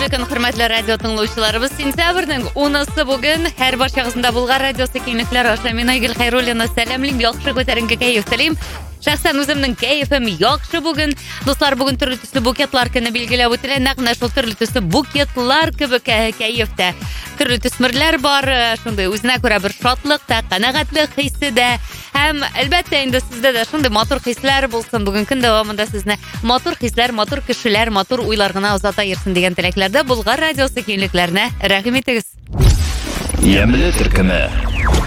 Яхшы көн, хөрмәтле радио тыңлаучыларыбыз. Сентябрьнең 10-сы бүген. Һәр барчагызда булган радио секинлекләр аша мин Айгөл Хәйруллина сәламлыйм. Яхшы күтәренке кәеф телим. Шәхсән үземнең кәефем яхшы бүген. Дуслар, бүген төрле төсле букетлар көне билгеләп үтелә. Нәкъ шул төрле төсле букетлар кебек кәефтә. Төрле төсмерләр бар. Шундый үзенә күрә бер шатлык та, канәгатьлек хисе дә. Һәм әлбәттә инде сездә дә шундый матур хисләр булсын. Бүген көн дәвамында сезне матур хисләр, матур кешеләр, матур уйлар гына узата йөрсен дигән теләкләрдә Болгар радиосы киңлекләренә рәхим итегез. Ямле төркеме.